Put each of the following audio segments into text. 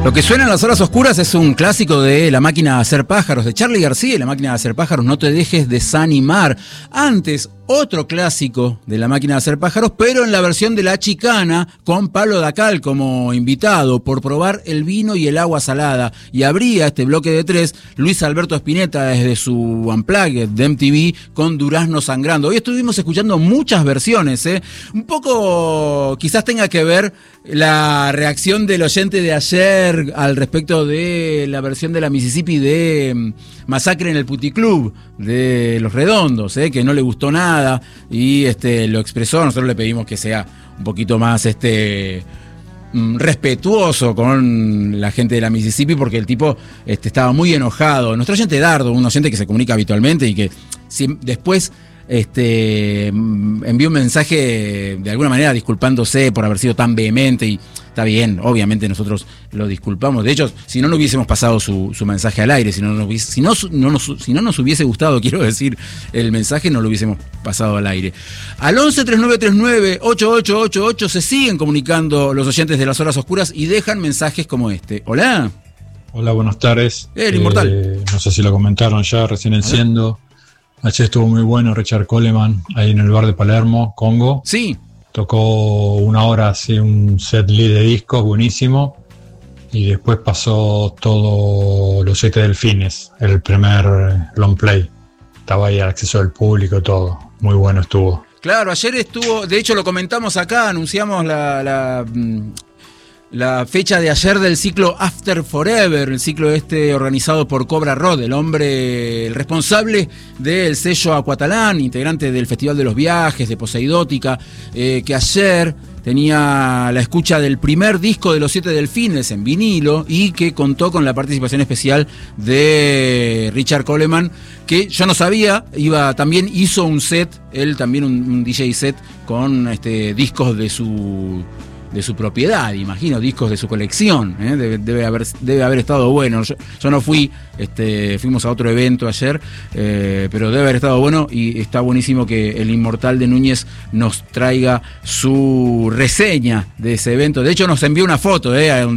Lo que suena en las horas oscuras es un clásico de La Máquina de Hacer Pájaros, de Charly García y La Máquina de Hacer Pájaros, No te dejes desanimar. Antes, otro clásico de La Máquina de Hacer Pájaros, pero en la versión de La Chicana, con Pablo Dacal como invitado, por probar el vino y el agua salada. Y abría este bloque de tres Luis Alberto Spinetta desde su Unplugged de MTV con Durazno Sangrando. Hoy estuvimos escuchando muchas versiones, un poco quizás tenga que ver la reacción del oyente de ayer al respecto de la versión de la Mississippi de Masacre en el Puticlub de Los Redondos, que no le gustó nada y lo expresó. Nosotros le pedimos que sea un poquito más respetuoso con la gente de la Mississippi, porque el tipo estaba muy enojado. Nuestro oyente Dardo, un oyente que se comunica habitualmente y que después envió un mensaje de alguna manera disculpándose por haber sido tan vehemente, y está bien, obviamente nosotros lo disculpamos. De hecho, si no hubiésemos pasado su mensaje al aire, si no nos hubiese gustado, quiero decir, el mensaje, no lo hubiésemos pasado al aire. Al 11-3939-8888 se siguen comunicando los oyentes de las horas oscuras y dejan mensajes como este. Hola. Hola, buenas tardes. El Inmortal. No sé si lo comentaron ya, recién enciendo. Ayer estuvo muy bueno Richard Coleman ahí en el bar de Palermo, Congo. Sí. Tocó una hora así, un set list de discos buenísimo. Y después pasó todo Los Siete Delfines, el primer long play. Estaba ahí al acceso del público, todo. Muy bueno estuvo. Claro, ayer estuvo, de hecho lo comentamos acá, anunciamos la fecha de ayer del ciclo After Forever, el ciclo organizado por Cobra Rod, el responsable del sello Aquatalán, integrante del Festival de los Viajes, de Poseidótica, que ayer tenía la escucha del primer disco de Los Siete Delfines en vinilo y que contó con la participación especial de Richard Coleman, que yo no sabía, también hizo un set, él también un DJ set con discos de su propiedad, imagino, discos de su colección, debe haber estado bueno. Yo no fui, fuimos a otro evento ayer, pero debe haber estado bueno y está buenísimo que el Inmortal de Núñez nos traiga su reseña de ese evento. De hecho nos envió una foto,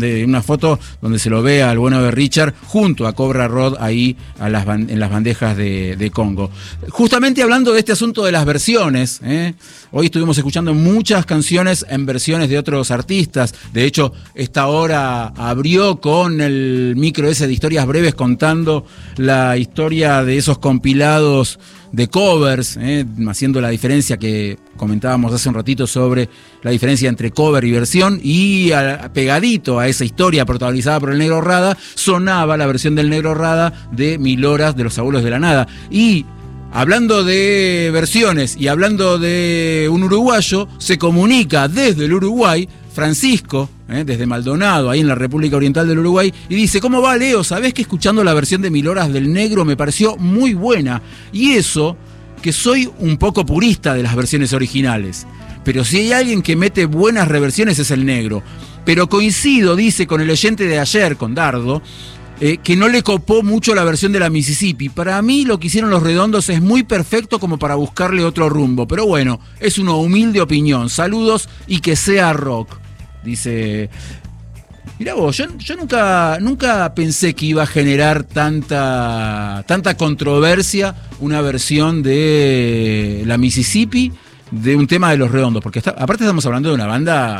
donde se lo ve al bueno de Richard junto a Cobra Rod ahí en las bandejas de Congo. Justamente hablando de este asunto de las versiones, hoy estuvimos escuchando muchas canciones en versiones de otros artistas. De hecho, esta hora abrió con el micro ese de historias breves contando la historia de esos compilados de covers, haciendo la diferencia que comentábamos hace un ratito sobre la diferencia entre cover y versión, y pegadito a esa historia protagonizada por el Negro Rada sonaba la versión del Negro Rada de 1000 horas de Los Abuelos de la Nada. Y hablando de versiones y hablando de un uruguayo, se comunica desde el Uruguay Francisco, desde Maldonado, ahí en la República Oriental del Uruguay, y dice: ¿cómo va, Leo? ¿Sabés que escuchando la versión de 1000 horas del Negro me pareció muy buena? Y eso, que soy un poco purista de las versiones originales, pero si hay alguien que mete buenas reversiones es el Negro. Pero coincido, dice, con el oyente de ayer, con Dardo, que no le copó mucho la versión de la Mississippi. Para mí lo que hicieron Los Redondos es muy perfecto como para buscarle otro rumbo, pero bueno, es una humilde opinión. Saludos y que sea rock, dice. Mirá vos, yo nunca pensé que iba a generar tanta controversia una versión de la Mississippi de un tema de Los Redondos, porque aparte estamos hablando de una banda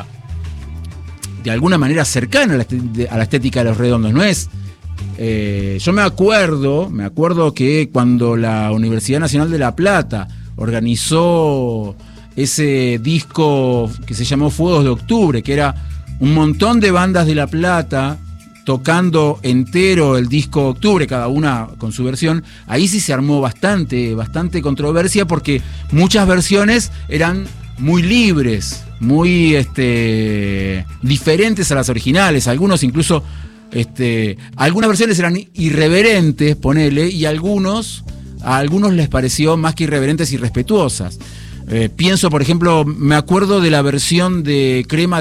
de alguna manera cercana a la estética de Los Redondos, no es. Yo me acuerdo que cuando la Universidad Nacional de La Plata organizó ese disco que se llamó Fuegos de Octubre, que era un montón de bandas de La Plata tocando entero el disco Octubre, cada una con su versión, ahí sí se armó bastante controversia, porque muchas versiones eran muy libres, muy diferentes a las originales, algunos incluso algunas versiones eran irreverentes, ponele, y a algunos les pareció más que irreverentes, irrespetuosas. Pienso, por ejemplo, me acuerdo de la versión de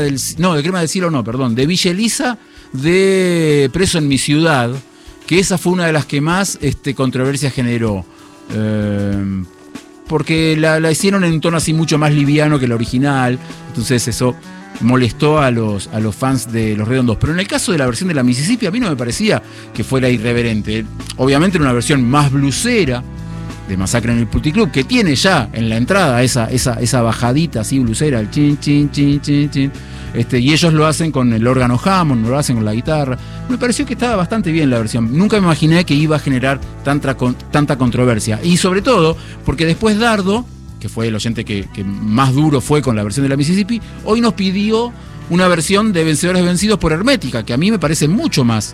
de Villa Elisa, de Preso en mi ciudad, que esa fue una de las que más controversia generó. Porque la hicieron en un tono así mucho más liviano que el original, entonces eso molestó a los fans de Los Redondos. Pero en el caso de la versión de la Mississippi, a mí no me parecía que fuera irreverente. Obviamente era una versión más blusera de Masacre en el Puticlub, que tiene ya en la entrada esa bajadita así blusera, el chin, chin, chin, chin, chin. Y ellos lo hacen con el órgano Hammond, lo hacen con la guitarra. Me pareció que estaba bastante bien la versión. Nunca me imaginé que iba a generar tanta controversia. Y sobre todo, porque después Dardo, que fue el oyente que más duro fue con la versión de la Mississippi, hoy nos pidió una versión de Vencedores Vencidos por Hermética, que a mí me parece mucho más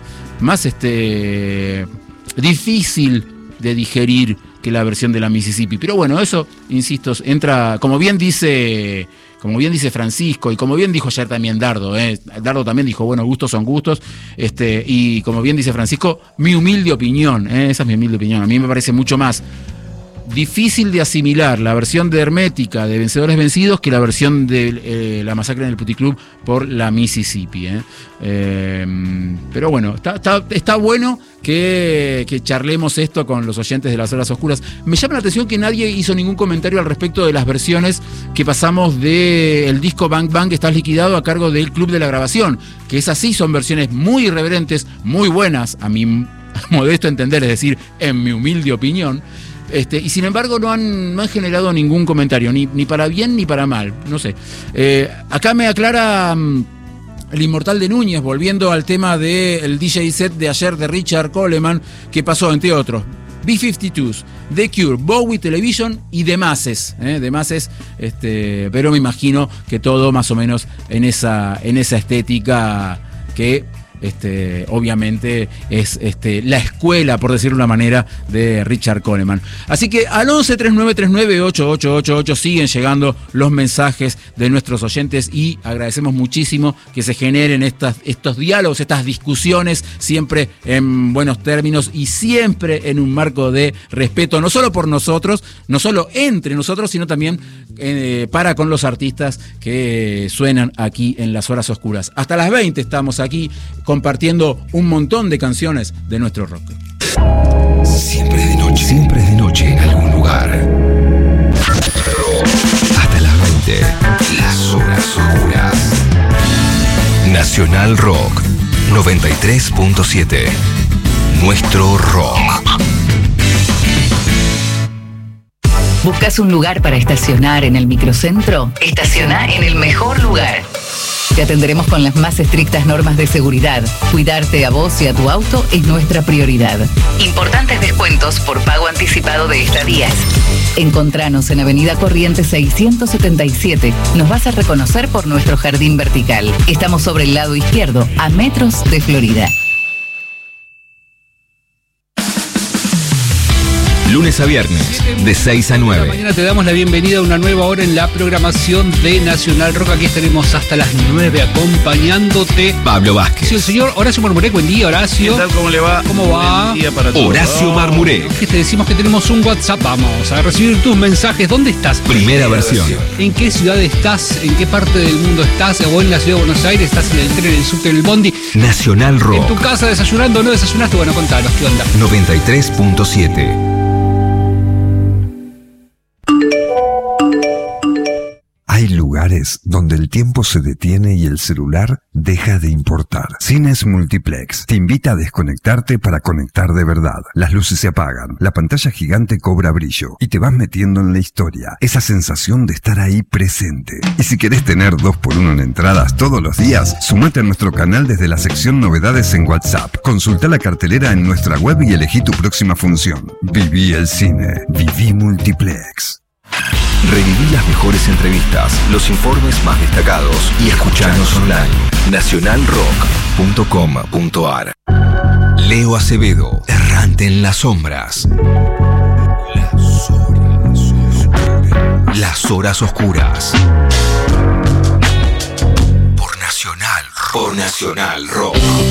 difícil de digerir que la versión de la Mississippi. Pero bueno, eso, insisto, entra, como bien dice Francisco, y como bien dijo ayer también Dardo, Dardo también dijo, bueno, gustos son gustos, y como bien dice Francisco, mi humilde opinión, esa es mi humilde opinión, a mí me parece mucho más difícil de asimilar la versión de Hermética de Vencedores Vencidos que la versión de la Masacre en el Puticlub por la Mississippi. Pero bueno, está bueno que charlemos esto con los oyentes de Las Horas Oscuras. Me llama la atención que nadie hizo ningún comentario al respecto de las versiones que pasamos del disco Bang Bang que estás liquidado a cargo del Club de la Grabación, que es así, son versiones muy irreverentes, muy buenas, a mi modesto entender, es decir, en mi humilde opinión. Y sin embargo no han generado ningún comentario, ni para bien ni para mal, no sé. Acá me aclara el Inmortal de Núñez, volviendo al tema del DJ set de ayer de Richard Coleman, que pasó, entre otros, B-52s, The Cure, Bowie Television y The Masses, pero me imagino que todo más o menos en esa estética que obviamente es la escuela, por decirlo de una manera, de Richard Coleman. Así que al 1139398888 siguen llegando los mensajes de nuestros oyentes y agradecemos muchísimo que se generen estos diálogos, estas discusiones, siempre en buenos términos y siempre en un marco de respeto, no solo por nosotros, no solo entre nosotros, sino también para con los artistas que suenan aquí en Las Horas Oscuras. Hasta las 20 estamos aquí compartiendo un montón de canciones de nuestro rock. Siempre es de noche en algún lugar. Hasta las 20, Las Horas Oscuras. Nacional Rock 93.7. Nuestro rock. ¿Buscas un lugar para estacionar en el microcentro? Estaciona en el mejor lugar. Te atenderemos con las más estrictas normas de seguridad. Cuidarte a vos y a tu auto es nuestra prioridad. Importantes descuentos por pago anticipado de estadías. Encontranos en Avenida Corrientes 677. Nos vas a reconocer por nuestro jardín vertical. Estamos sobre el lado izquierdo, a metros de Florida. Lunes a viernes, de 6 a 9. Mañana te damos la bienvenida a una nueva hora en la programación de Nacional Rock. Aquí estaremos hasta las 9 acompañándote. Pablo Vázquez. Sí, el señor Horacio Marmurek. Buen día, Horacio. ¿Qué tal? ¿Cómo le va? ¿Cómo va? Buen día para todos. Horacio Marmurek. Que te decimos que tenemos un WhatsApp. Vamos a recibir tus mensajes. ¿Dónde estás? Primera versión. ¿En qué ciudad estás? ¿En qué parte del mundo estás? ¿O en la ciudad de Buenos Aires? ¿Estás en el tren, en el subte, en el bondi? Nacional Rock. ¿En tu casa desayunando o no desayunaste? Bueno, contanos, ¿qué onda? 93.7. Hay lugares donde el tiempo se detiene y el celular deja de importar. Cines Multiplex te invita a desconectarte para conectar de verdad. Las luces se apagan, la pantalla gigante cobra brillo y te vas metiendo en la historia. Esa sensación de estar ahí presente. Y si querés tener 2x1 en entradas todos los días, sumate a nuestro canal desde la sección Novedades en WhatsApp. Consulta la cartelera en nuestra web y elegí tu próxima función. Viví el cine. Viví Multiplex. Reviví las mejores entrevistas, los informes más destacados y escuchanos online. Nacionalrock.com.ar. Leo Acevedo, errante en las sombras. Las Horas Oscuras. Por Nacional Rock.